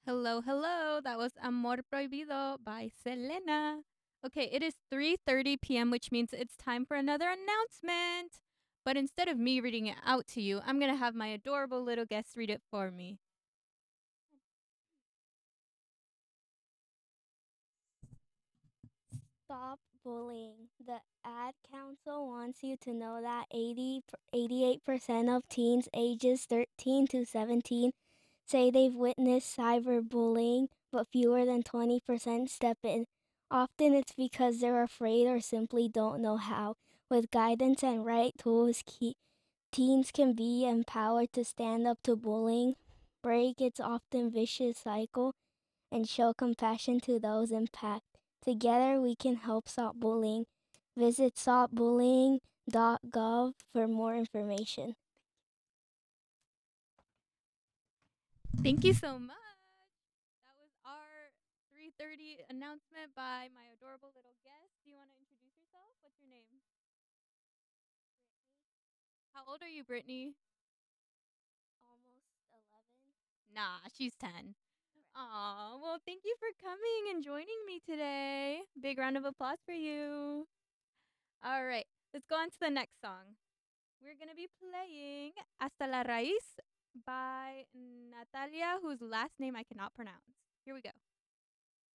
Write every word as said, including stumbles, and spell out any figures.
Hello, hello. That was Amor Prohibido by Selena. Okay, it is three thirty p m, which means it's time for another announcement. But instead of me reading it out to you, I'm going to have my adorable little guest read it for me. Stop bullying. The Ad Council wants you to know that eighty, eighty-eight percent of teens ages thirteen to seventeen say they've witnessed cyberbullying, but fewer than twenty percent step in. Often it's because they're afraid or simply don't know how. With guidance and right tools, ke- teens can be empowered to stand up to bullying, break its often vicious cycle, and show compassion to those impacted. Together, we can help stop bullying. Visit stop bullying dot gov for more information. Thank you so much. That was our three thirty announcement by my adorable little guest. Do you want to introduce yourself? What's your name? How old are you, Brittany? Almost eleven. Nah, she's ten. Aw, well, thank you for coming and joining me today. Big round of applause for you. All right, let's go on to the next song. We're going to be playing Hasta la Raíz by Natalia, whose last name I cannot pronounce. Here we go.